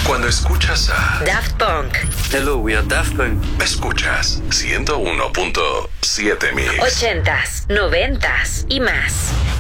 Cuando escuchas a Daft Punk. Hello, we are Daft Punk. escuchas 101.7 Mix. 80s, 90s y más.